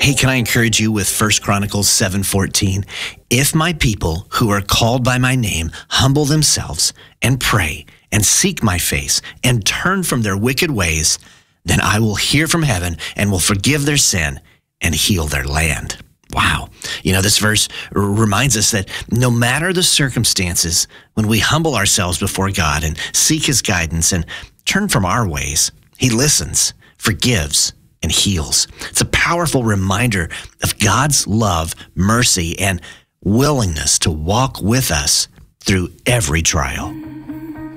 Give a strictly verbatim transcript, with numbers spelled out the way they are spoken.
Hey, can I encourage you with First Chronicles seven fourteen? If my people who are called by my name humble themselves and pray and seek my face and turn from their wicked ways, then I will hear from heaven and will forgive their sin and heal their land. Wow. You know, this verse reminds us that no matter the circumstances, when we humble ourselves before God and seek his guidance and turn from our ways, he listens, forgives, and heals. It's a powerful reminder of God's love, mercy, and willingness to walk with us through every trial.